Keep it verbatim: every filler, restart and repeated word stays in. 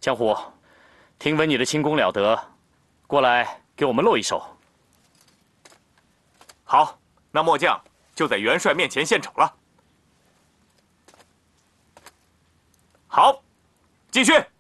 江湖，听闻你的轻功了得，过来给我们露一手。 好，那末将就在元帅面前献丑了。好，继续。